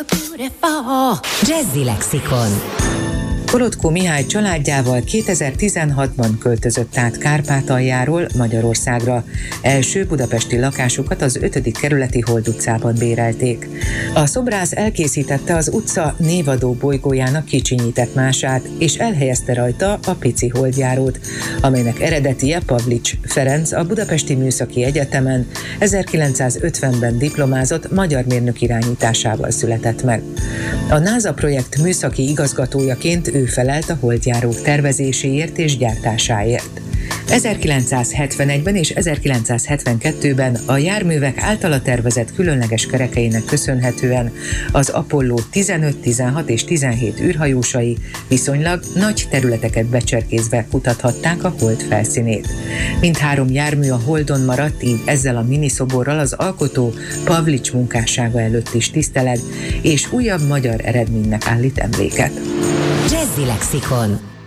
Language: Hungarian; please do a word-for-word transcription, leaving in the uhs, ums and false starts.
Jazzy Lexikon. Kolotko Mihály családjával kétezer-tizenhatban költözött át Kárpátaljáról Magyarországra. Első budapesti lakásukat az ötödik kerületi Hold utcában bérelték. A szobrász elkészítette az utca névadó bolygójának kicsinyített mását, és elhelyezte rajta a pici holdjárót, amelynek eredetije Pavlics Ferenc, a Budapesti Műszaki Egyetemen ezerkilencszázötvenben diplomázott magyar mérnök irányításával született meg. A NASA projekt műszaki igazgatójaként ő felelt a holdjárók tervezéséért és gyártásáért. ezerkilencszázhetvenegyben és ezerkilencszázhetvenkettőben a járművek általa tervezett különleges kerekeinek köszönhetően az Apollo tizenöt, tizenhat és tizenhét űrhajósai viszonylag nagy területeket becserkészve kutathatták a hold felszínét. Mindhárom jármű a Holdon maradt, így ezzel a miniszoborral az alkotó Pavlics munkássága előtt is tiszteleg, és újabb magyar eredménynek állít emléket. Jazzy Lexikon.